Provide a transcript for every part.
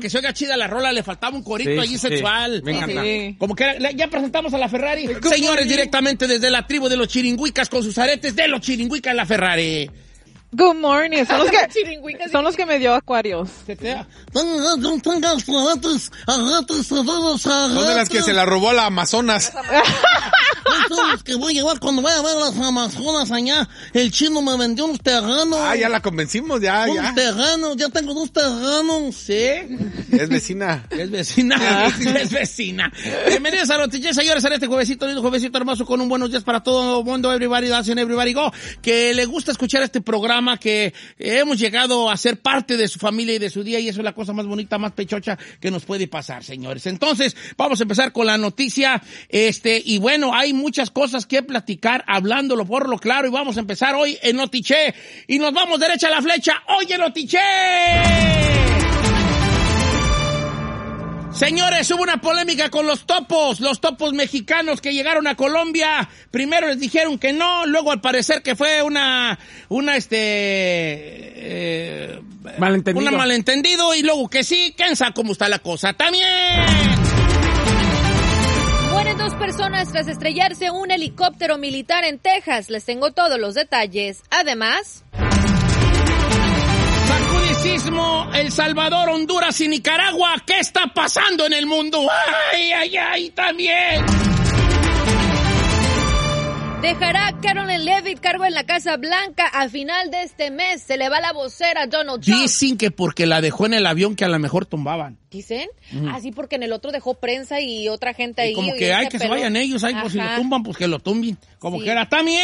que se oiga chida la rola, le faltaba un corito allí sexual. Me encanta. Sí. Como que ya presentamos a la Ferrari. Señores, directamente desde la tribu de los chiringuicas con sus aretes de los chiringuicas la Ferrari. Good morning. Son los que me dio Acuarios. ¿Qué te da? Son de las que se la robó a la Amazonas. Son los que voy a llevar cuando vaya a ver las Amazonas allá. El chino me vendió unos terrenos. Ah, ya la convencimos, ya. Unos terrenos, ya tengo 2 terrenos. Sí. Es vecina. Es vecina. Es vecina. Bienvenidos a Noticias, señores, a este juevesito lindo, juevesito hermoso, con un buenos días para todo el mundo. Everybody dance and everybody go. Que le gusta escuchar este programa, que hemos llegado a ser parte de su familia y de su día, y eso es la cosa más bonita, más pechocha que nos puede pasar, señores. Entonces, vamos a empezar con la noticia, y bueno, hay muchas cosas que platicar, hablándolo por lo claro, y vamos a empezar hoy en Notiche, y nos vamos derecha a la flecha, hoy en Notiche. Señores, hubo una polémica con los topos mexicanos que llegaron a Colombia. Primero les dijeron que no, luego al parecer que fue malentendido, y luego que sí. ¿Quién sabe cómo está la cosa? También mueren 2 personas tras estrellarse un helicóptero militar en Texas. Les tengo todos los detalles. Además, sismo, El Salvador, Honduras y Nicaragua. ¿Qué está pasando en el mundo? ¡Ay, ay, ay! También. dejará Caroline Leavitt cargo en la Casa Blanca a final de este mes. Se le va la vocera a Donald Trump. Dicen que porque la dejó en el avión que a lo mejor tumbaban. ¿Dicen? Así porque en el otro dejó prensa y otra gente ahí. Como que hay que se vayan ellos, ahí por si lo tumban, pues que lo tumben. Como sí. que era también.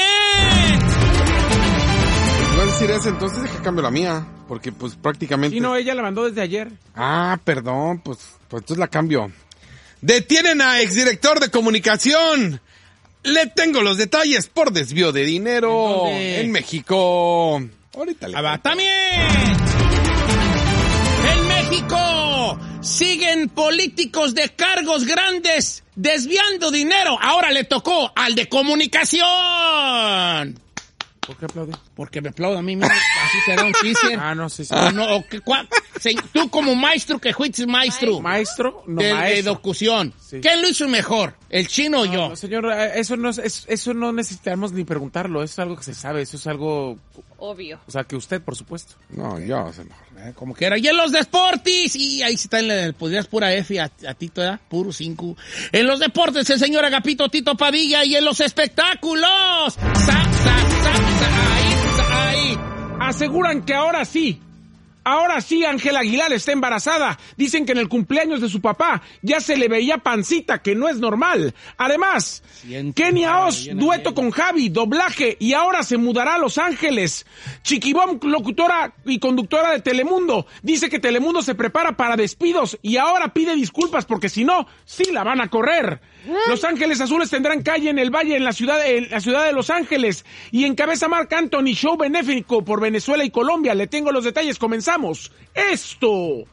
Iba a decir eso, entonces deja cambio la mía, porque pues prácticamente... Sí, no, ella la mandó desde ayer. Ah, perdón, pues entonces la cambio. Detienen a exdirector de comunicación. Le tengo los detalles por desvío de dinero en México. Ahorita le cuento. También. En México siguen políticos de cargos grandes desviando dinero. Ahora le tocó al de comunicación. ¿Por qué aplaude? Porque me aplaudo a mí mismo. Así será un teaser. No, sí. Tú como maestro que fuiste maestro. ¿Maestro? No, de maestro. locución. Sí. ¿Quién lo hizo mejor? ¿El chino o yo? No, señor, eso no necesitamos ni preguntarlo. Eso es algo que se sabe. Eso es algo... Obvio. O sea, que usted, por supuesto. No, yo sé mejor. Como que era. Y en los deportes, y ahí sí está en el podrías pura F a Tito, ¿verdad? Puro 5. En los deportes, el señor Agapito Tito Padilla, y en los espectáculos. Ahí. Aseguran que ahora sí, Ángela Aguilar está embarazada. Dicen que en el cumpleaños de su papá ya se le veía pancita, que no es normal. Además, Kenia Oz, dueto con Javi, doblaje, y ahora se mudará a Los Ángeles. Chiquibom, locutora y conductora de Telemundo, dice que Telemundo se prepara para despidos y ahora pide disculpas porque si no, sí la van a correr. Los Ángeles Azules tendrán calle en el Valle, en la ciudad de Los Ángeles, y encabeza Marc Anthony show benéfico por Venezuela y Colombia. Le tengo los detalles, comenzamos. Esto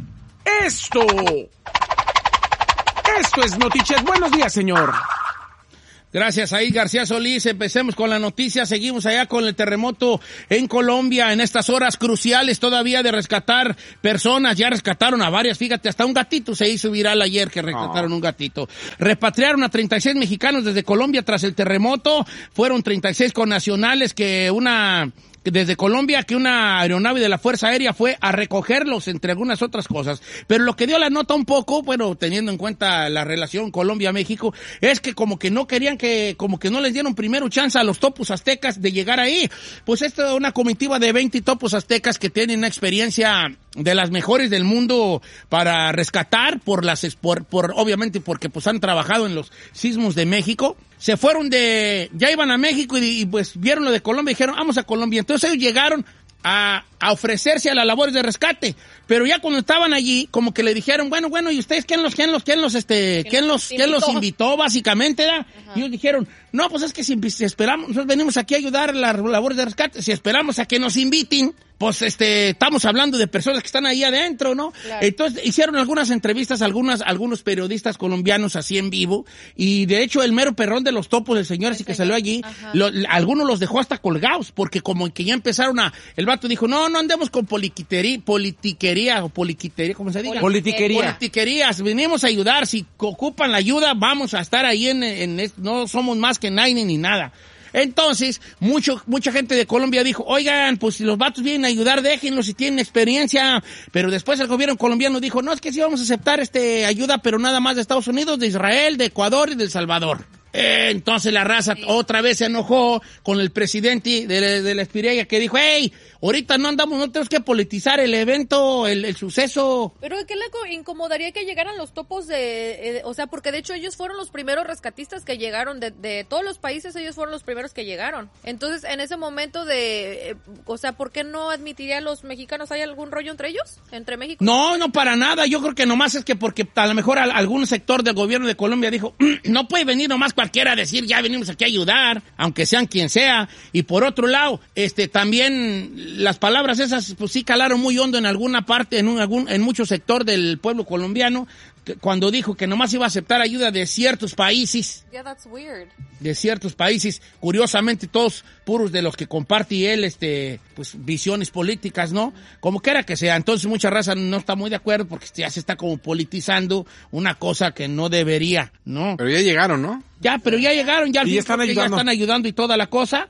es Notichet. Buenos días, señor. Gracias, ahí García Solís. Empecemos con la noticia. Seguimos allá con el terremoto en Colombia en estas horas cruciales todavía de rescatar personas. Ya rescataron a varias, fíjate, hasta un gatito se hizo viral ayer que rescataron un gatito. Repatriaron a 36 mexicanos desde Colombia tras el terremoto. Fueron 36 connacionales desde Colombia, que una aeronave de la Fuerza Aérea fue a recogerlos, entre algunas otras cosas. Pero lo que dio la nota un poco, bueno, teniendo en cuenta la relación Colombia-México, es que como que no querían como que no les dieron primero chance a los topos aztecas de llegar ahí. Pues esta es una comitiva de 20 topos aztecas que tienen una experiencia de las mejores del mundo para rescatar obviamente porque pues han trabajado en los sismos de México. Se fueron ya iban a México y pues vieron lo de Colombia y dijeron, vamos a Colombia. Entonces ellos llegaron a ofrecerse a las labores de rescate, pero ya cuando estaban allí, como que le dijeron, bueno, ¿y ustedes quién los invitó básicamente, ¿verdad? Y ellos dijeron, no, pues es que si esperamos, nosotros venimos aquí a ayudar a las labores de rescate, si esperamos a que nos inviten, pues estamos hablando de personas que están ahí adentro, ¿no? Claro. Entonces hicieron algunas entrevistas algunos periodistas colombianos así en vivo, y de hecho el mero perrón de los topos del señor, así que salió allí, algunos los dejó hasta colgados, porque como que ya empezaron el vato dijo, no andemos con politiquería, ¿cómo se diga? Politiquerías, venimos a ayudar, si ocupan la ayuda, vamos a estar ahí no somos más que nadie ni nada. Entonces, mucha gente de Colombia dijo, oigan, pues si los vatos vienen a ayudar, déjenlos si tienen experiencia. Pero después el gobierno colombiano dijo, no, es que sí vamos a aceptar ayuda, pero nada más de Estados Unidos, de Israel, de Ecuador y de El Salvador. Entonces la raza otra vez se enojó con el presidente de la Espirella, que dijo, hey, ahorita no tenemos que politizar el evento, el suceso. Pero ¿qué le incomodaría que llegaran los topos o sea, porque de hecho ellos fueron los primeros rescatistas que llegaron, de todos los países ellos fueron los primeros que llegaron. Entonces, en ese momento o sea, ¿por qué no admitiría a los mexicanos? ¿Hay algún rollo entre ellos? ¿Entre México? No, para nada. Yo creo que nomás es que porque a lo mejor algún sector del gobierno de Colombia dijo, no puede venir nomás cualquiera a decir, ya venimos aquí a ayudar, aunque sean quien sea. Y por otro lado, también las palabras esas, pues sí calaron muy hondo en alguna parte, en mucho sector del pueblo colombiano, cuando dijo que nomás iba a aceptar ayuda de ciertos países. Yeah, that's weird. De ciertos países, curiosamente todos puros de los que comparte él, pues visiones políticas, ¿no? Como quiera que sea. Entonces mucha raza no está muy de acuerdo porque ya se está como politizando una cosa que no debería, ¿no? Pero ya llegaron, ¿no? Ya, pero ya llegaron, ya están ayudando y toda la cosa.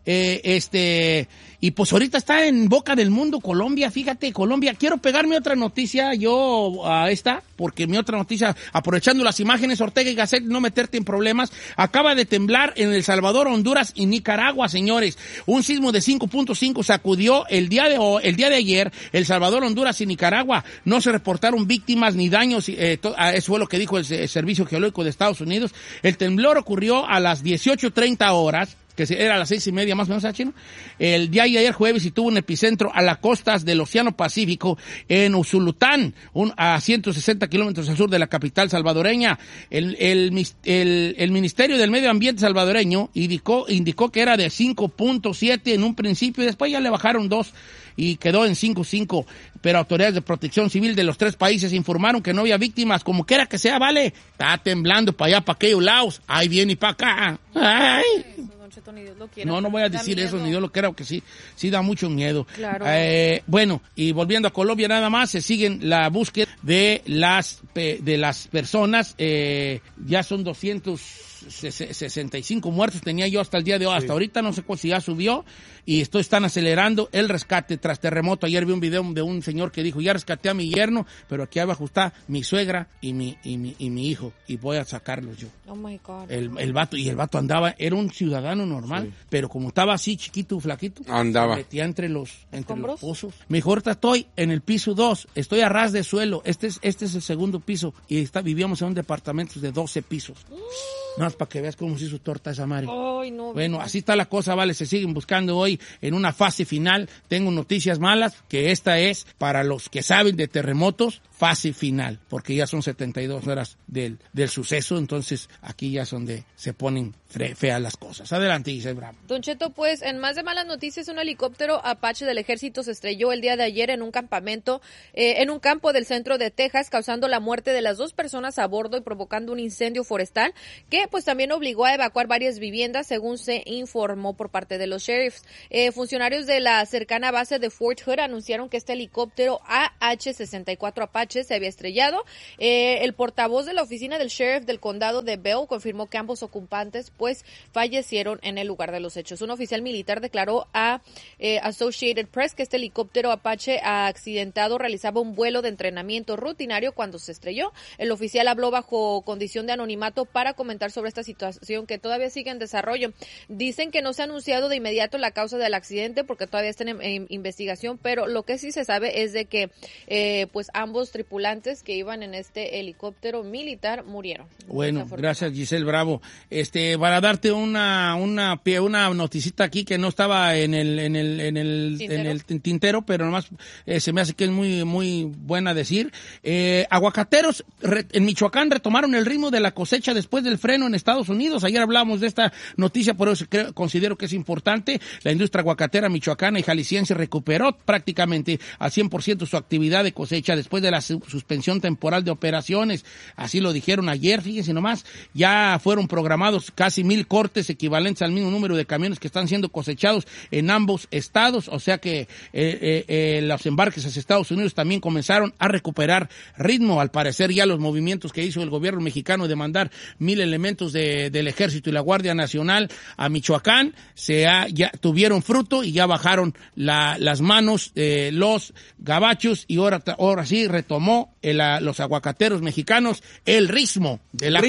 Y pues ahorita está en boca del mundo Colombia, fíjate, Colombia. Quiero pegarme otra noticia yo a esta, porque mi otra noticia, aprovechando las imágenes, Ortega y Gasset, no meterte en problemas, acaba de temblar en El Salvador, Honduras y Nicaragua, señores. Un sismo de 5.5 sacudió el día de ayer El Salvador, Honduras y Nicaragua. No se reportaron víctimas ni daños, eso fue lo que dijo el Servicio Geológico de Estados Unidos. El temblor ocurrió a las 18:30 horas, que era a las 6:30 más o menos, ¿chino? El día de ayer jueves, y tuvo un epicentro a las costas del Océano Pacífico, en Usulután, a 160 kilómetros al sur de la capital salvadoreña. El Ministerio del Medio Ambiente salvadoreño indicó que era de 5.7 en un principio, y después ya le bajaron 2 y quedó en 5.5, pero autoridades de protección civil de los 3 países informaron que no había víctimas. Como quiera que sea, vale, está temblando para allá, para aquellos lados, ahí viene y para acá. Ay. No voy a decir eso, ni yo lo creo, que sí da mucho miedo. Claro. Bueno, y volviendo a Colombia nada más, se siguen la búsqueda de las personas, ya son 265 muertos, tenía yo hasta el día de hoy, hasta ahorita no sé si ya subió, y están acelerando el rescate tras terremoto. Ayer vi un video de un señor que dijo, ya rescaté a mi yerno, pero aquí abajo está mi suegra y mi hijo, y voy a sacarlos yo. Oh my God. El vato andaba, era un ciudadano normal, pero como estaba así chiquito, flaquito, andaba, se metía entre los pozos. Mejor estoy en el piso 2, estoy a ras de suelo, este es el segundo piso, y vivíamos en un departamento de 12 pisos. Nada más para que veas cómo se hizo torta esa madre. Ay, no. Bueno, así está la cosa, vale, se siguen buscando hoy en una fase final. Tengo noticias malas, que esta es para los que saben de terremotos, fase final, porque ya son 72 horas del suceso, entonces aquí ya es donde se ponen feas las cosas. Adelante, Giselle Bravo. Don Cheto, pues en más de malas noticias, un helicóptero Apache del ejército se estrelló el día de ayer en un campamento, en un campo del centro de Texas, causando la muerte de las 2 personas a bordo y provocando un incendio forestal que pues también obligó a evacuar varias viviendas, según se informó por parte de los sheriffs. Funcionarios de la cercana base de Fort Hood anunciaron que este helicóptero AH-64 Apache se había estrellado. El portavoz de la oficina del sheriff del condado de Bell confirmó que ambos ocupantes pues fallecieron en el lugar de los hechos. Un oficial militar declaró a Associated Press que este helicóptero Apache accidentado realizaba un vuelo de entrenamiento rutinario cuando se estrelló. El oficial habló bajo condición de anonimato para comentar sobre esta situación que todavía sigue en desarrollo. Dicen que no se ha anunciado de inmediato la causa del accidente porque todavía está en investigación, pero lo que sí se sabe es de que pues ambos tripulantes que iban en este helicóptero militar murieron. Bueno, gracias, Giselle Bravo. para darte una noticita aquí que no estaba en el tintero, pero nomás se me hace que es muy, muy buena decir. Aguacateros en Michoacán retomaron el ritmo de la cosecha después del freno en Estados Unidos. Ayer hablamos de esta noticia, por eso considero que es importante. La industria aguacatera michoacana y jalisciense recuperó prácticamente al 100% su actividad de cosecha después de la suspensión temporal de operaciones. Así lo dijeron ayer, fíjense nomás. Ya fueron programados casi 1,000 cortes equivalentes al mismo número de camiones que están siendo cosechados en ambos estados. O sea que los embarques hacia Estados Unidos también comenzaron a recuperar ritmo. Al parecer ya los movimientos que hizo el gobierno mexicano de mandar 1,000 elementos del Ejército y la Guardia Nacional a Michoacán ya tuvieron fruto y ya bajaron las manos los gabachos y ahora sí retomó los aguacateros mexicanos el ritmo de la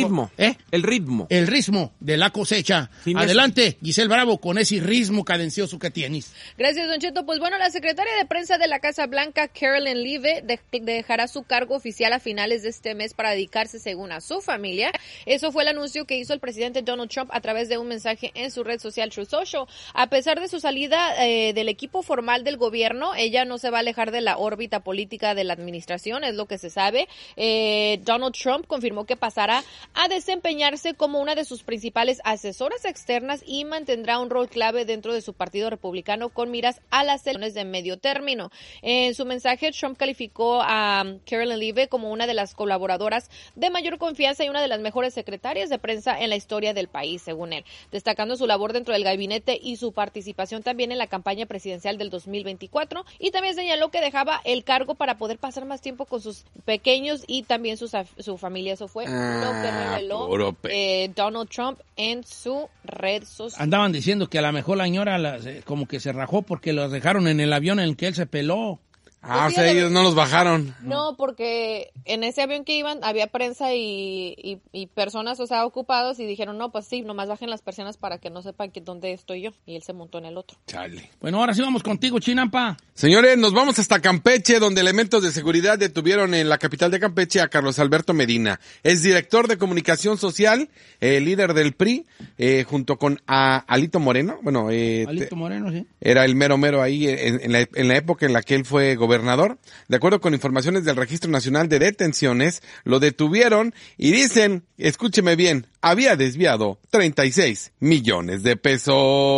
el ritmo de la cosecha. Adelante, Giselle Bravo, con ese ritmo cadencioso que tienes. Gracias, Don Cheto. Pues bueno, la secretaria de prensa de la Casa Blanca, Carolyn Leavitt, dejará su cargo oficial a finales de este mes para dedicarse, según a su familia. Eso fue el anuncio que hizo el presidente Donald Trump a través de un mensaje en su red social Truth Social. A pesar de su salida del equipo formal del gobierno, ella no se va a alejar de la órbita política de la administración, es lo que se sabe. Donald Trump confirmó que pasará a desempeñarse como una de sus principales asesoras externas y mantendrá un rol clave dentro de su partido republicano con miras a las elecciones de medio término. En su mensaje, Trump calificó a Carolyn Leavitt como una de las colaboradoras de mayor confianza y una de las mejores secretarias de prensa en la historia del país, según él, destacando su labor dentro del gabinete y su participación también en la campaña presidencial del 2024, y también señaló que dejaba el cargo para poder pasar más tiempo con sus pequeños y también su familia. Eso fue lo que reveló Donald Trump en su red social. Andaban diciendo que a lo mejor la señora como que se rajó porque los dejaron en el avión en el que él se peló. O sea, ellos no los bajaron. No, porque en ese avión que iban había prensa y personas, o sea, ocupados, y dijeron, no, pues sí, nomás bajen las persianas para que no sepan dónde estoy yo. Y él se montó en el otro. Chale. Bueno, ahora sí vamos contigo, Chinampa. Señores, nos vamos hasta Campeche, donde elementos de seguridad detuvieron en la capital de Campeche a Carlos Alberto Medina. Es director de comunicación social, líder del PRI, junto con Alito Moreno. Bueno, Alito Moreno, sí. Era el mero ahí en la época en la que él fue gobernador. De acuerdo con informaciones del Registro Nacional de Detenciones, lo detuvieron y dicen, escúcheme bien, había desviado 36 millones de pesos.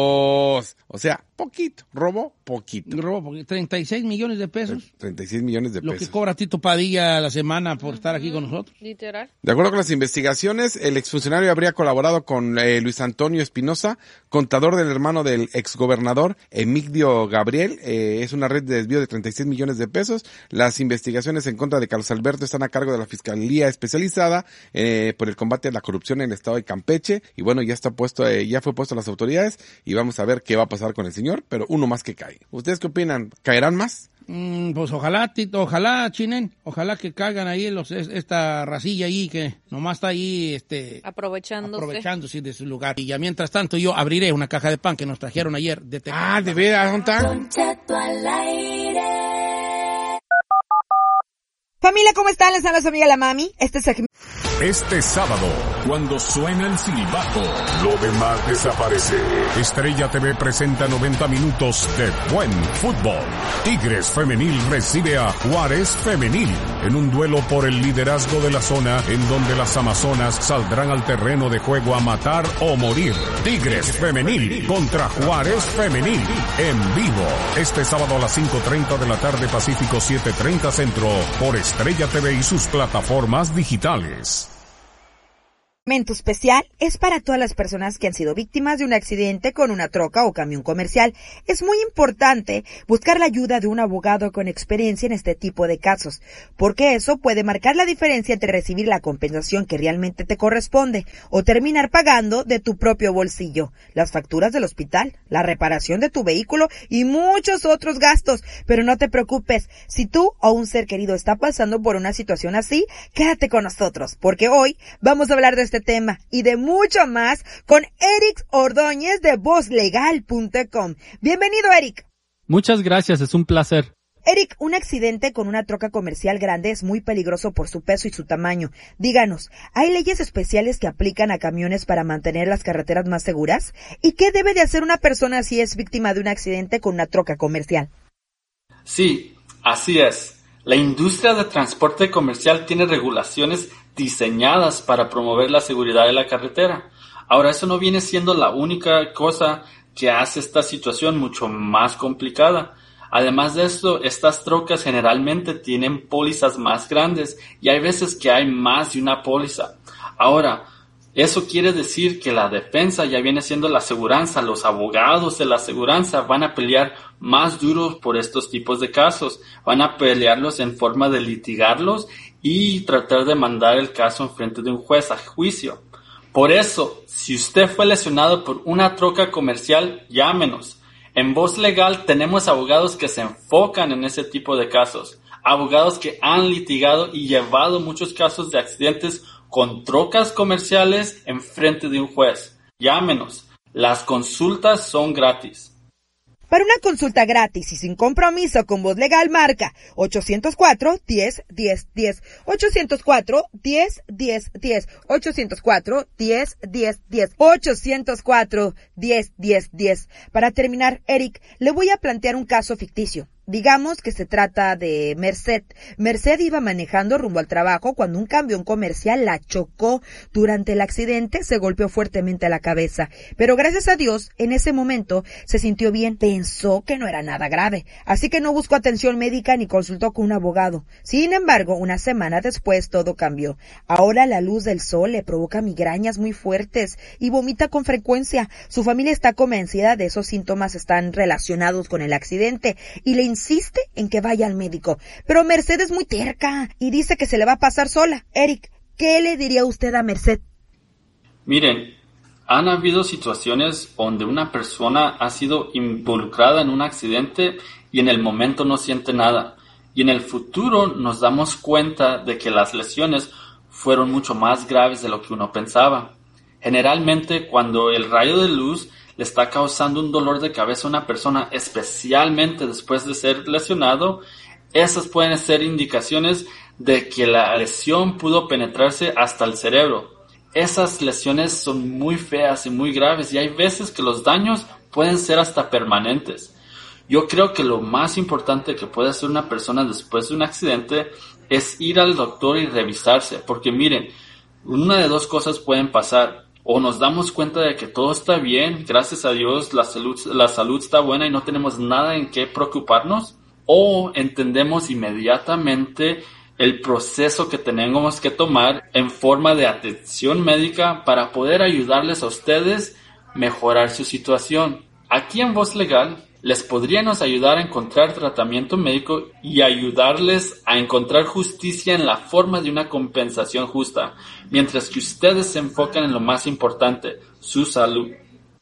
O sea, poquito, robó poquito. 36 millones de pesos. 36 millones de pesos. Lo que cobra Tito Padilla a la semana por estar aquí con nosotros. Literal. De acuerdo con las investigaciones, el exfuncionario habría colaborado con Luis Antonio Espinosa, contador del hermano del exgobernador Emigdio Gabriel. Es una red de desvío de 36 millones de pesos. Las investigaciones en contra de Carlos Alberto están a cargo de la Fiscalía Especializada por el combate a la corrupción en el estado de Campeche. Y bueno, ya fue puesto a las autoridades y vamos a ver qué va a pasar con el señor, pero uno más que cae. ¿Ustedes qué opinan? ¿Caerán más? Pues ojalá, Tito, ojalá, Chinen, ojalá que caigan ahí esta racilla ahí que nomás está ahí, aprovechándose de su lugar. Y ya mientras tanto yo abriré una caja de pan que nos trajeron ayer de Tecate. ¿De veras? ¿Dónde está? Don Cheto al aire. Familia, ¿cómo están? Les habla su amiga la Mami. Este sábado, cuando suena el silbato, lo demás desaparece. Estrella TV presenta 90 minutos de buen fútbol. Tigres Femenil recibe a Juárez Femenil en un duelo por el liderazgo de la zona, en donde las amazonas saldrán al terreno de juego a matar o morir. Tigres Femenil contra Juárez Femenil en vivo. Este sábado a las 5:30 de la tarde Pacífico, 7:30 Centro, por Estrella TV y sus plataformas digitales. Momento especial es para todas las personas que han sido víctimas de un accidente con una troca o camión comercial. Es muy importante buscar la ayuda de un abogado con experiencia en este tipo de casos, porque eso puede marcar la diferencia entre recibir la compensación que realmente te corresponde o terminar pagando de tu propio bolsillo las facturas del hospital, la reparación de tu vehículo y muchos otros gastos. Pero no te preocupes, si tú o un ser querido está pasando por una situación así, quédate con nosotros, porque hoy vamos a hablar de este tema y de mucho más con Eric Ordóñez de VozLegal.com. Bienvenido, Eric. Muchas gracias, es un placer. Eric, un accidente con una troca comercial grande es muy peligroso por su peso y su tamaño. Díganos, ¿hay leyes especiales que aplican a camiones para mantener las carreteras más seguras? ¿Y qué debe de hacer una persona si es víctima de un accidente con una troca comercial? Sí, así es. La industria de transporte comercial tiene regulaciones diseñadas para promover la seguridad de la carretera. Ahora, eso no viene siendo la única cosa que hace esta situación mucho más complicada. Además de esto, estas trocas generalmente tienen pólizas más grandes y hay veces que hay más de una póliza. Ahora, eso quiere decir que la defensa ya viene siendo la aseguranza. Los abogados de la aseguranza van a pelear más duros por estos tipos de casos. Van a pelearlos en forma de litigarlos y tratar de mandar el caso en frente de un juez a juicio. Por eso, si usted fue lesionado por una troca comercial, llámenos. En Voz Legal tenemos abogados que se enfocan en ese tipo de casos, abogados que han litigado y llevado muchos casos de accidentes con trocas comerciales en frente de un juez. Llámenos, las consultas son gratis. Para una consulta gratis y sin compromiso con Voz Legal, marca 804-10-10-10, 804-10-10-10, 804-10-10-10, 804-10-10-10. Para terminar, Eric, le voy a plantear un caso ficticio. Digamos que se trata de Merced. Merced iba manejando rumbo al trabajo cuando un camión comercial la chocó. Durante el accidente se golpeó fuertemente a la cabeza, pero gracias a Dios, en ese momento se sintió bien. Pensó que no era nada grave, así que no buscó atención médica ni consultó con un abogado. Sin embargo, una semana después todo cambió. Ahora la luz del sol le provoca migrañas muy fuertes y vomita con frecuencia. Su familia está convencida de esos síntomas están relacionados con el accidente y le insiste en que vaya al médico, pero Merced es muy terca y dice que se le va a pasar sola. Eric, ¿qué le diría usted a Merced? Miren, han habido situaciones donde una persona ha sido involucrada en un accidente y en el momento no siente nada, y en el futuro nos damos cuenta de que las lesiones fueron mucho más graves de lo que uno pensaba. Generalmente, cuando el rayo de luz le está causando un dolor de cabeza a una persona, especialmente después de ser lesionado, esas pueden ser indicaciones de que la lesión pudo penetrarse hasta el cerebro. Esas lesiones son muy feas y muy graves y hay veces que los daños pueden ser hasta permanentes. Yo creo que lo más importante que puede hacer una persona después de un accidente es ir al doctor y revisarse, porque miren, una de dos cosas pueden pasar. O nos damos cuenta de que todo está bien, gracias a Dios la salud está buena y no tenemos nada en qué preocuparnos, o entendemos inmediatamente el proceso que tenemos que tomar en forma de atención médica para poder ayudarles a ustedes a mejorar su situación. Aquí en Voz Legal les podríamos ayudar a encontrar tratamiento médico y ayudarles a encontrar justicia en la forma de una compensación justa, mientras que ustedes se enfocan en lo más importante, su salud.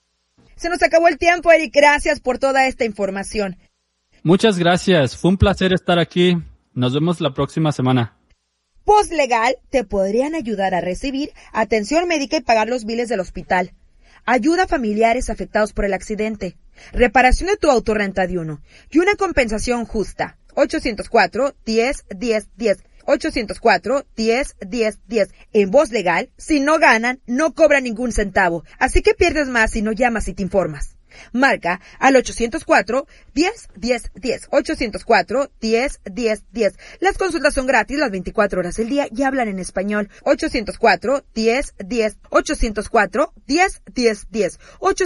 Se nos acabó el tiempo, Eric. Gracias por toda esta información. Muchas gracias. Fue un placer estar aquí. Nos vemos la próxima semana. Voz Legal te podrían ayudar a recibir atención médica y pagar los biles del hospital. Ayuda a familiares afectados por el accidente. Reparación de tu autorrenta de uno. Y una compensación justa. 804-10-10-10. 804-10-10-10. En Voz Legal, si no ganan, no cobran ningún centavo. Así que pierdes más si no llamas y te informas. Marca al 804-10-10-10. 804-10-10-10. Las consultas son gratis las 24 horas del día y hablan en español. 804-10-10. 804-10-10-10.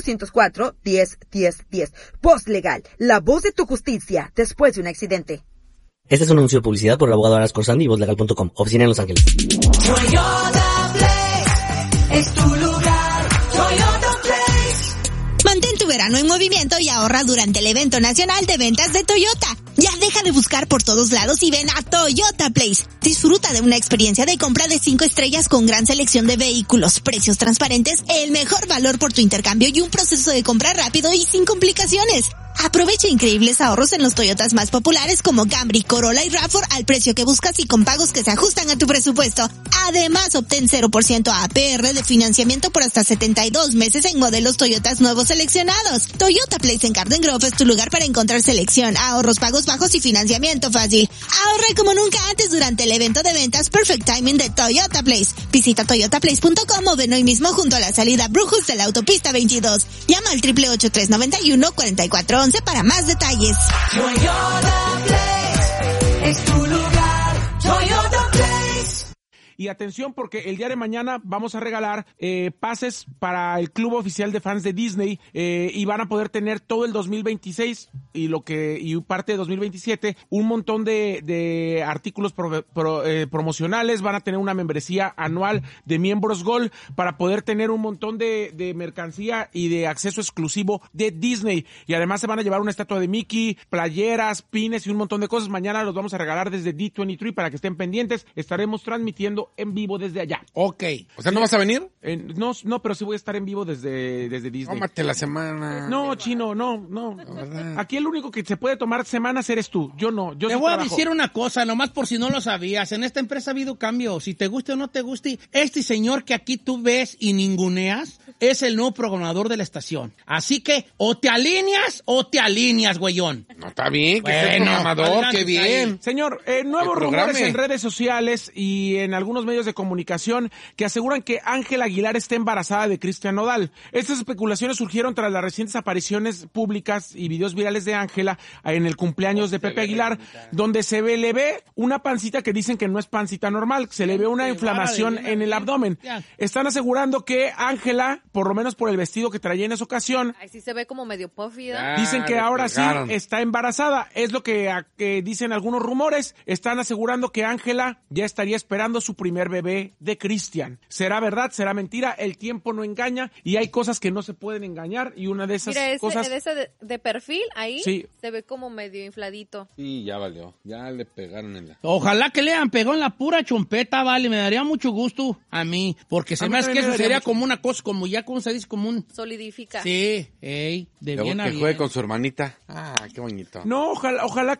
804-10-10-10. Voz Legal, la voz de tu justicia después de un accidente. Este es un anuncio de publicidad por el abogado Aras Corsandi y vozlegal.com. Oficina en Los Ángeles. Toyota Place es tu lugar. Toyota Place. Mantén tu verano en movimiento y ahorra durante el evento nacional de ventas de Toyota. Ya deja de buscar por todos lados y ven a Toyota Place. Disfruta de una experiencia de compra de 5 estrellas con gran selección de vehículos, precios transparentes, el mejor valor por tu intercambio y un proceso de compra rápido y sin complicaciones. Aprovecha increíbles ahorros en los Toyotas más populares como Camry, Corolla y RAV4 al precio que buscas y con pagos que se ajustan a tu presupuesto. Además, obtén 0% APR de financiamiento por hasta 72 meses en modelos Toyotas nuevos seleccionados. Toyota Place en Garden Grove es tu lugar para encontrar selección, ahorros, pagos bajos y financiamiento fácil. Ahorra como nunca antes durante el evento de ventas Perfect Timing de Toyota Place. Visita toyotaplace.com o ven hoy mismo junto a la salida Brujos de la autopista 22. Llama al 888-391-4411 para más detalles. Toyota Place es tu lugar. Toyota Place. Y atención porque el día de mañana vamos a regalar pases para el club oficial de fans de Disney y van a poder tener todo el 2026 y parte de 2027 un montón de artículos promocionales. Van a tener una membresía anual de miembros Gold para poder tener un montón de mercancía y de acceso exclusivo de Disney. Y además se van a llevar una estatua de Mickey, playeras, pines y un montón de cosas. Mañana los vamos a regalar desde D23 para que estén pendientes. Estaremos transmitiendo en vivo desde allá. Ok. O sea, ¿no vas a venir? No, pero sí voy a estar en vivo desde Disney. Tómate la semana. No, Chino, no. Aquí el único que se puede tomar semanas eres tú. Yo no. Yo te voy a decir una cosa, nomás por si no lo sabías. En esta empresa ha habido cambio. Si te guste o no te guste, este señor que aquí tú ves y ninguneas es el nuevo programador de la estación. Así que o te alineas, güeyón. No, está bien, que es el programador, qué bien. Señor, nuevos rumores en redes sociales y en algunos medios de comunicación que aseguran que Ángela Aguilar está embarazada de Cristian Nodal. Estas especulaciones surgieron tras las recientes apariciones públicas y videos virales de Ángela en el cumpleaños de Pepe Aguilar, donde le ve una pancita que dicen que no es pancita normal, se le ve una inflamación en el abdomen. Están asegurando que Ángela, por lo menos por el vestido que traía en esa ocasión, ahí sí se ve como medio pófida. Dicen que ahora sí está embarazada. Es lo que dicen algunos rumores. Están asegurando que Ángela ya estaría esperando su primer bebé de Cristian. ¿Será verdad? ¿Será mentira? El tiempo no engaña y hay cosas que no se pueden engañar y una de esas cosas... Mira, ese de perfil ahí sí. Se ve como medio infladito. Sí, ya valió. Ya le pegaron en la... Ojalá que le hayan pegado en la pura chompeta, vale. Me daría mucho gusto a mí, porque se me hace que eso sería mucho. Como una cosa, como ya, ¿cómo se dice? Como un... Solidifica. Sí, de luego bien a bien. Que juegue con su hermanita. Ah, qué bonito. No, ojalá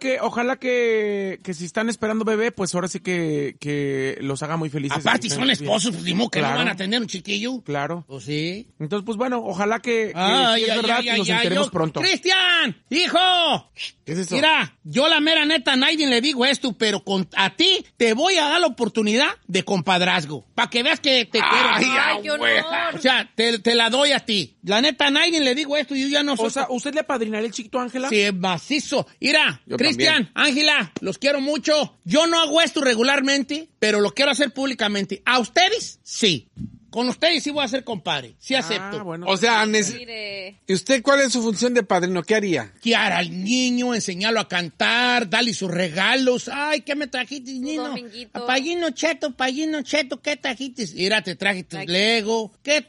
que si están esperando bebé, pues ahora sí que los haga muy felices. Aparte son esposos, pues digo que claro. No van a tener un chiquillo. Claro. Pues sí. Entonces, pues bueno, ojalá que si es verdad, nos enteremos pronto. ¡Cristian! ¡Hijo! ¿Qué es eso? Mira, yo la mera neta a nadie le digo esto, pero a ti te voy a dar la oportunidad de compadrazgo. Para que veas que te quiero. Ay, yo no. O sea, te la doy a ti. La neta a nadie le digo esto y yo ya no soy... O sea, ¿usted le apadrinaría el chiquito a Ángela? Sí, es macizo. Mira, Cristian, Ángela, los quiero mucho. Yo no hago esto regularmente, pero lo quiero hacer públicamente. ¿A ustedes? Sí. Con ustedes sí voy a ser compadre. Sí acepto. Bueno. O sea, ¿y usted cuál es su función de padrino? ¿Qué haría? Guiar al niño, enseñarlo a cantar, darle sus regalos. Ay, ¿qué me trajiste, niño? Payino Cheto, ¿qué trajiste? Mira, te traje tus Lego, que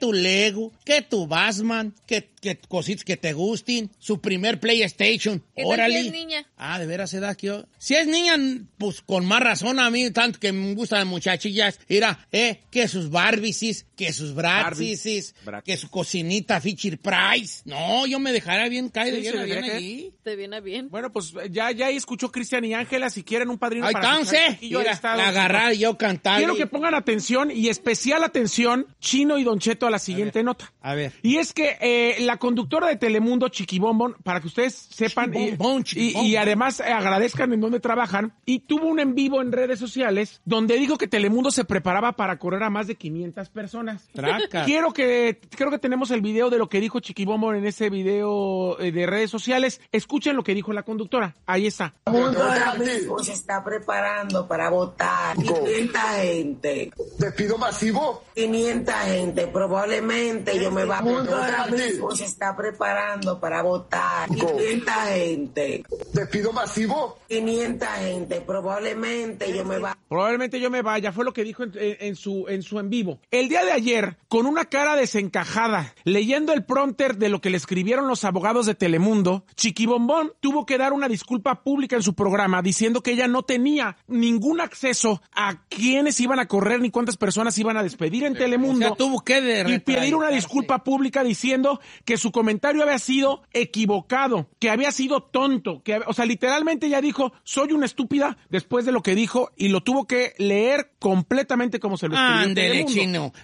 tu Batman, que cositas que te gusten. Su primer PlayStation. Órale. Si es niña? Ah, de veras, edad que yo... Si es niña, pues con más razón a mí, tanto que me gustan las muchachillas. Mira, que sus Barbies, que sus Bratzies, que su cocinita Fisher Price. No, yo me dejaría bien caído, bien allí. Te viene bien. Bueno, pues ya escuchó Cristian y Ángela. Si quieren un padrino para cantarse, la agarrar y yo cantar. Quiero que pongan atención y especial atención, Chino y Don Cheto, a la siguiente nota. A ver. Y es que la conductora de Telemundo, Chiquibombón, para que ustedes sepan y además agradezcan en dónde trabajan, y tuvo un en vivo en redes sociales donde dijo que Telemundo se preparaba para correr a más de 500 personas. Creo que tenemos el video de lo que dijo Chiquibombón en ese video de redes sociales. Escuchen lo que dijo la conductora. Ahí está. Mundo se está preparando para votar. 500 gente. ¿Despido masivo? 500 gente. Probablemente yo me va a... Mundo se está preparando para votar. 500 gente. ¿Despido masivo? 500 gente. Probablemente yo me va... Probablemente yo me vaya, fue lo que dijo en su en vivo. El día de ayer, con una cara desencajada, leyendo el prompter de lo que le escribieron los abogados de Telemundo, Chiquibombón tuvo que dar una disculpa pública en su programa diciendo que ella no tenía ningún acceso a quiénes iban a correr ni cuántas personas iban a despedir en Telemundo. O sea, tuvo que y pedir una disculpa pública diciendo que su comentario había sido equivocado, que había sido tonto, o sea, literalmente ella dijo, soy una estúpida después de lo que dijo y lo tuvo que leer completamente como se lo escribió en Telemundo. Chino.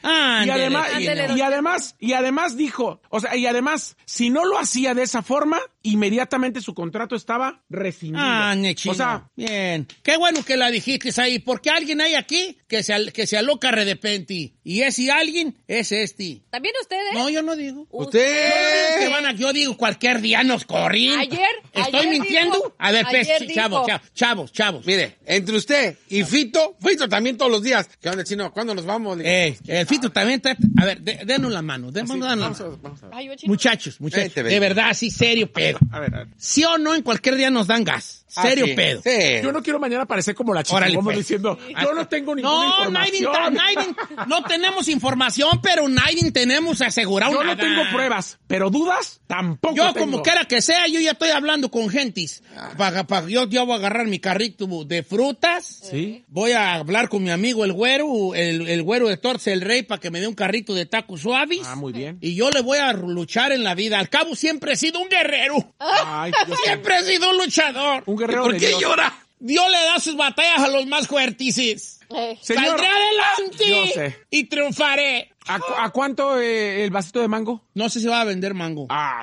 Y además dijo, o sea, y además, si no lo hacía de esa forma, inmediatamente su contrato estaba rescindido. Chino. O sea, bien. Qué bueno que la dijiste ahí, porque alguien hay aquí que se aloca de repente. Y ese alguien es este. ¿También ustedes? No, yo no digo. ¡Usted! Yo digo cualquier día nos corren. ¿Estoy mintiendo? Dijo, a ver, pues, chavos. Mire, entre usted y Fito también todos los días. ¿Qué onda, Chino? ¿Cuándo nos vamos? El Fito también está... A ver, denos la mano. Vamos a ver. Muchachos, de verdad, sí, serio pedo. A ver. ¿Sí o no en cualquier día nos dan gas? Serio pedo. Sí. Yo no quiero mañana parecer como la chica, como diciendo, yo no tengo ninguna información. No tenemos información, pero nadie tenemos asegurado nada. Yo no tengo pruebas, pero dudas tampoco yo tengo. Como quiera que sea, yo ya estoy hablando con gentis. Yo voy a agarrar mi carrito de frutas. Sí. Voy a hablar con mi amigo el güero, el güero de Torce el Rey, para que me dé un carrito de tacos suaves. Muy bien. Y yo le voy a luchar en la vida. Al cabo siempre he sido un guerrero. Siempre he sido un luchador. Un guerrero. ¿Por qué llora? Dios le da sus batallas a los más fuertes. Saldré adelante. Yo sé. Y triunfaré. ¿A cuánto el vasito de mango? No sé si va a vender mango.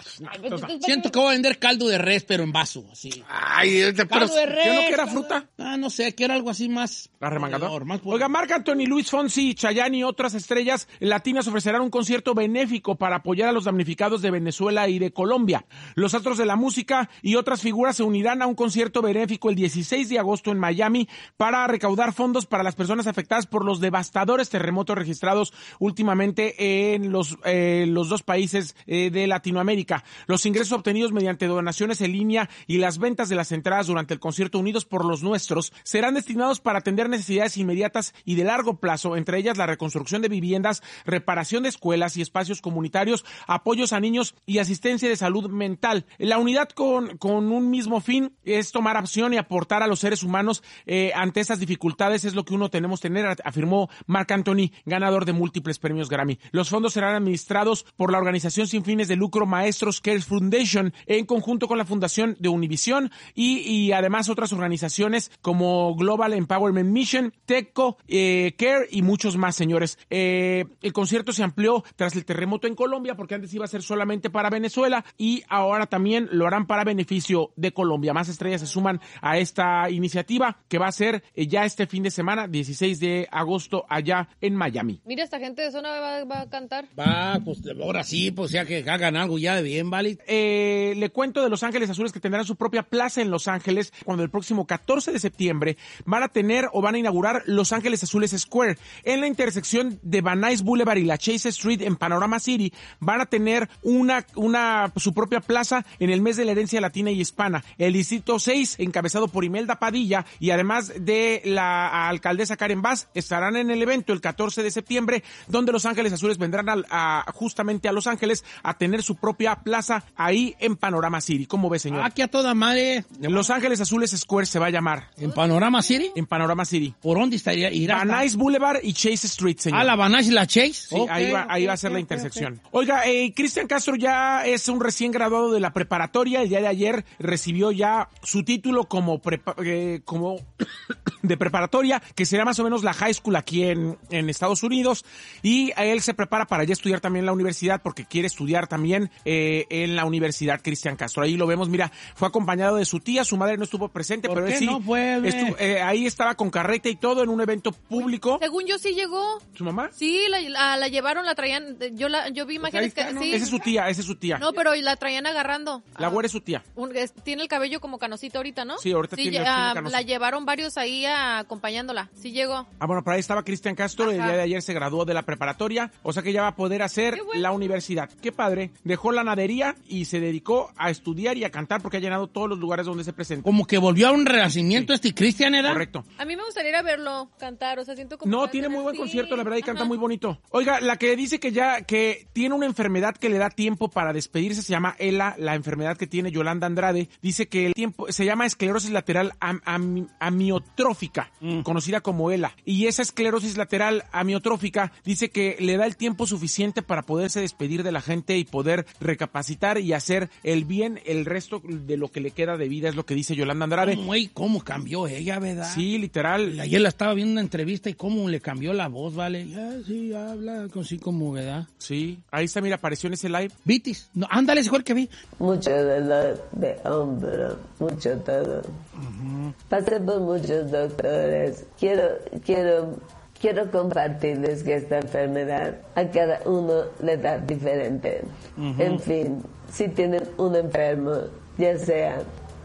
Siento que voy a vender caldo de res, pero en vaso, así. Caldo de res. ¿Qué no que era fruta? No sé, que era algo así más... Arremangador. Oiga, Marc Anthony, Luis Fonsi, Chayanne y otras estrellas latinas ofrecerán un concierto benéfico para apoyar a los damnificados de Venezuela y de Colombia. Los astros de la música y otras figuras se unirán a un concierto benéfico el 16 de agosto en Miami para recaudar fondos para las personas afectadas por los devastadores terremotos registrados últimamente en los dos países de Latinoamérica. Los ingresos obtenidos mediante donaciones en línea y las ventas de las entradas durante el concierto Unidos por los Nuestros serán destinados para atender necesidades inmediatas y de largo plazo, entre ellas la reconstrucción de viviendas, reparación de escuelas y espacios comunitarios, apoyos a niños y asistencia de salud mental. La unidad con un mismo fin es tomar acción y aportar a los seres humanos ante estas dificultades, es lo que uno tenemos que tener, afirmó Marc Anthony, ganador de múltiples premios Grammy. Los fondos serán administrados por la organización sin fines de lucro Maestros Care Foundation en conjunto con la Fundación de Univision y además otras organizaciones como Global Empowerment Mission, TECO, Care y muchos más, señores. El concierto se amplió tras el terremoto en Colombia porque antes iba a ser solamente para Venezuela y ahora también lo harán para beneficio de Colombia. Más estrellas se suman a esta iniciativa que va a ser ya este fin de semana, 16 de agosto, allá en Miami. Mira, esta gente de zona va a cantar. Pues ahora sí, pues ya que hagan algo ya de bien, ¿vale? Le cuento de Los Ángeles Azules que tendrán su propia plaza en Los Ángeles cuando el próximo 14 de septiembre van a inaugurar Los Ángeles Azules Square. En la intersección de Van Nuys Boulevard y la Chase Street en Panorama City van a tener su propia plaza en el mes de la herencia latina y hispana. El Distrito 6, encabezado por Imelda Padilla y además de la alcaldesa Karen Bass, estarán en el evento el 14 de septiembre, donde Los Ángeles Azules vendrán justamente a Los Ángeles a tener su propia plaza ahí en Panorama City. ¿Cómo ve, señor? Aquí a toda madre. Los Ángeles Azules Square se va a llamar. ¿En Panorama City? En Panorama City. ¿Por dónde estaría? Van Nuys Boulevard y Chase Street, señor. ¿La Van Nuys y la Chase? Sí, ahí va a ser la intersección. Oiga, Cristian Castro ya es un recién graduado de la preparatoria. El día de ayer recibió ya su título como de preparatoria, que será más o menos la high school aquí en Estados Unidos, y él se prepara para ya estudiar también en la universidad porque quiere estudiar también en la universidad. Cristian Castro, ahí lo vemos, mira, fue acompañado de su tía, su madre no estuvo presente, pero él sí no fue, ahí estaba con carreta y todo en un evento público. Según yo sí llegó. ¿Su mamá? Sí, la llevaron, la traían, yo vi imágenes que ¿no? sí. Esa es su tía. No, pero la traían agarrando. La güera es su tía. Tiene el cabello como canosito ahorita, ¿no? Sí, ahorita tiene canosito. La llevaron varios ahí acompañándola. Sí llegó. Bueno, por ahí estaba Cristian Castro. Ajá. El día de ayer se graduó de la preparatoria preparatoria, o sea que ya va a poder hacer la universidad. Qué padre. Dejó la nadería y se dedicó a estudiar y a cantar porque ha llenado todos los lugares donde se presenta. Como que volvió a un renacimiento Cristian, ¿edad? Correcto. A mí me gustaría ir a verlo cantar, o sea, siento como... No, tiene muy buen concierto, la verdad, y canta muy bonito. Oiga, la que dice que tiene una enfermedad que le da tiempo para despedirse, se llama ELA, la enfermedad que tiene Yolanda Andrade, dice que el tiempo se llama esclerosis lateral amiotrófica, conocida como ELA, y esa esclerosis lateral amiotrófica dice que le da el tiempo suficiente para poderse despedir de la gente y poder recapacitar y hacer el bien el resto de lo que le queda de vida, es lo que dice Yolanda Andrade. ¿Cómo cambió ella, verdad? Sí, literal. Ayer la estaba viendo en una entrevista y cómo le cambió la voz, ¿vale? Ya, sí, habla así como, ¿verdad? Sí, ahí está, mira, apareció en ese live. Vitis, no, ándale, ese fue el que vi. Mucho dolor de hombro, mucho todo. Pasé por muchos doctores. Quiero compartirles que esta enfermedad a cada uno le da diferente. En fin, si tienen un enfermo, ya sea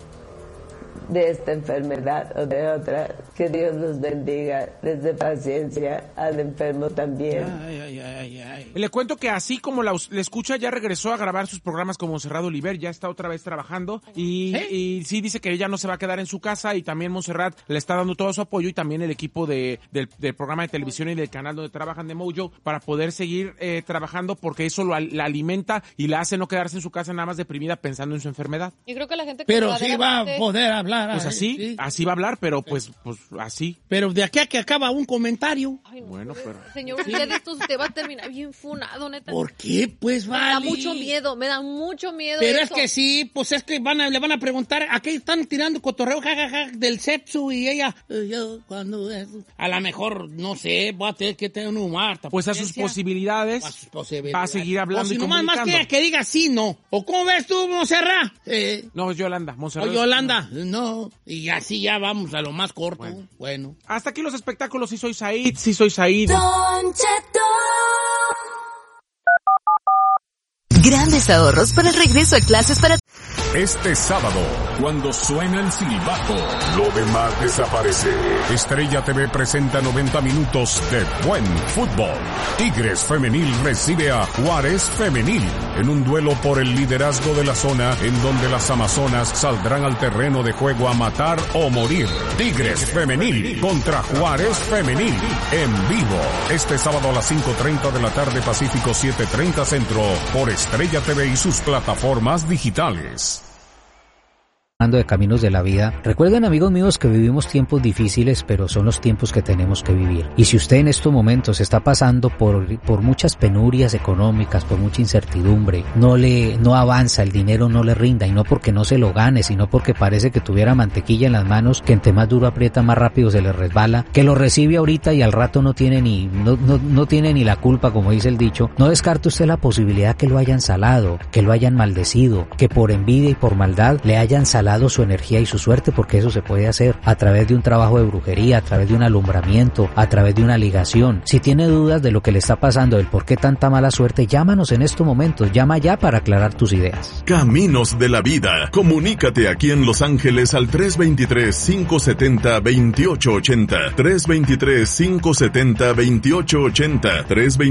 de esta enfermedad o de otra, que Dios los bendiga, les dé paciencia al enfermo también. Le cuento que así como la escucha, ya regresó a grabar sus programas con Montserrat Oliver, ya está otra vez trabajando y sí dice que ella no se va a quedar en su casa y también Montserrat le está dando todo su apoyo y también el equipo del programa de televisión y del canal donde trabajan de Mojo para poder seguir trabajando porque eso la alimenta y la hace no quedarse en su casa nada más deprimida pensando en su enfermedad. Yo creo que la gente... Pero sí va a poder hablar. Pues así va a hablar, pero pues así. Pero de aquí a que acaba un comentario. Ay, no, bueno, pero... Señor, usted va a terminar bien funado, neta. ¿Por qué? Pues vale. Me da mucho miedo Pero eso. es que sí, pues es que le van a preguntar, ¿a qué están tirando cotorreo, jajaja, del sexo? Y ella, yo cuando es... A lo mejor, no sé, voy a tener que tener un humor. Pues a sus posibilidades va a seguir hablando o si y no, comunicando. más que diga sí, no. ¿O cómo ves tú, Montserrat? No, es Yolanda. Montserrat. O Yolanda, no. Y así ya vamos a lo más corto. Bueno. Hasta aquí los espectáculos. Sí soy Said. Don Cheto. Grandes ahorros para el regreso a clases para... Este sábado, cuando suena el silbato, lo demás desaparece. Estrella TV presenta 90 minutos de buen fútbol. Tigres Femenil recibe a Juárez Femenil en un duelo por el liderazgo de la zona en donde las amazonas saldrán al terreno de juego a matar o morir. Tigres Femenil contra Juárez Femenil en vivo. Este sábado a las 5:30 de la tarde Pacífico 7:30 Centro por Estrella TV y sus plataformas digitales. De caminos de la vida. Recuerden, amigos míos, que vivimos tiempos difíciles, pero son los tiempos que tenemos que vivir. Y si usted en estos momentos está pasando por muchas penurias económicas, por mucha incertidumbre, no avanza, el dinero no le rinda, y no porque no se lo gane, sino porque parece que tuviera mantequilla en las manos, que entre más duro aprieta, más rápido se le resbala, que lo recibe ahorita y al rato no tiene ni la culpa, como dice el dicho. No descarte usted la posibilidad que lo hayan salado, que lo hayan maldecido, que por envidia y por maldad le hayan salado su energía y su suerte, porque eso se puede hacer a través de un trabajo de brujería, a través de un alumbramiento, a través de una ligación. Si tiene dudas de lo que le está pasando, del por qué tanta mala suerte, llámanos en estos momentos, llama ya para aclarar tus ideas. Caminos de la vida. Comunícate aquí en Los Ángeles al 323-570-2880. 323-570-2880.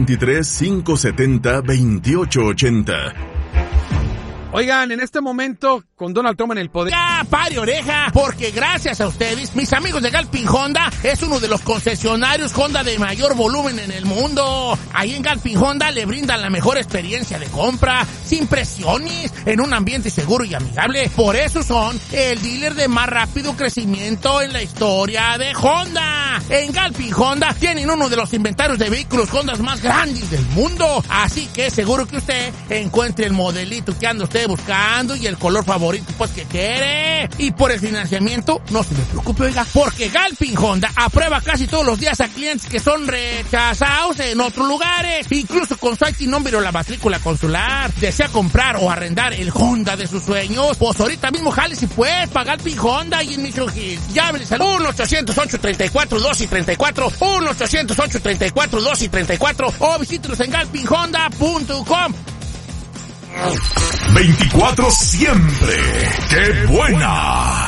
323-570-2880. Oigan, en este momento, con Donald Trump en el poder... ¡Ya, pare oreja! Porque gracias a ustedes, mis amigos de Galpin Honda es uno de los concesionarios Honda de mayor volumen en el mundo. Ahí en Galpin Honda le brindan la mejor experiencia de compra, sin presiones, en un ambiente seguro y amigable. Por eso son el dealer de más rápido crecimiento en la historia de Honda. En Galpin Honda tienen uno de los inventarios de vehículos Honda más grandes del mundo. Así que seguro que usted encuentre el modelito que anda usted buscando y el color favorito pues que quiere. Y por el financiamiento no se me preocupe, oiga, porque Galpin Honda aprueba casi todos los días a clientes que son rechazados en otros lugares, incluso con su IT number o la matrícula consular. Desea comprar o arrendar el Honda de sus sueños, pues ahorita mismo jale si puedes para Galpin Honda y en Mission Hills. Llámenles al 1-800-834-1234, 1-800-834-1234 o visítenos en galpinhonda.com. 24 siempre. ¡Qué buena!